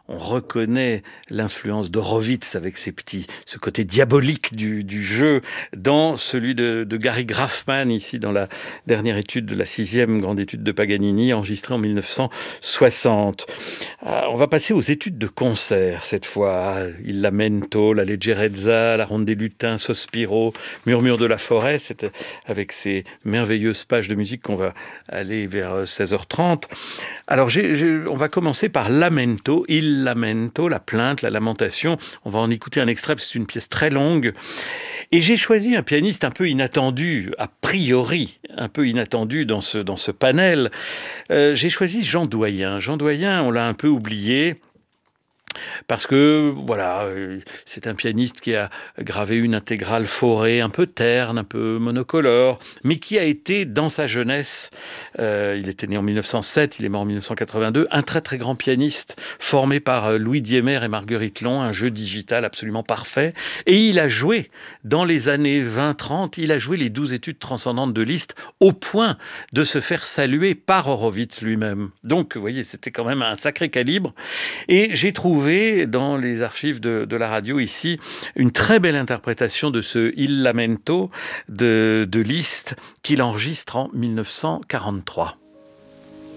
on reconnaît l'influence d'Horowitz avec ce côté diabolique du jeu dans celui de Gary Graffman, ici dans la dernière étude de la 6e grande étude de Paganini, enregistrée en 1960. On va passer aux études de concert cette fois. Il Lamento, la Leggerezza, la Ronde des Lutins, Sospiro, Murmure de la forêt, c'est avec ces merveilleuses pages de musique qu'on va aller vers 16h30. Alors, on va commencer par Lamento, Il Lamento, la plainte, la lamentation. On va en écouter un extrait, parce que c'est une pièce très longue. Et j'ai choisi un pianiste un peu inattendu, a priori, un peu inattendu dans ce panel. J'ai choisi Jean Doyen. Jean Doyen, on l'a un peu oublié. Parce que, voilà, c'est un pianiste qui a gravé une intégrale Fauré un peu terne, un peu monocolore, mais qui a été, dans sa jeunesse, il était né en 1907, il est mort en 1982, un très très grand pianiste, formé par Louis Diémer et Marguerite Long, un jeu digital absolument parfait. Et il a joué, dans les années 20-30, il a joué les 12 études transcendantes de Liszt, au point de se faire saluer par Horowitz lui-même. Donc, vous voyez, c'était quand même un sacré calibre. Et j'ai trouvé dans les archives de la radio ici une très belle interprétation de ce Il Lamento de Liszt qu'il enregistre en 1943.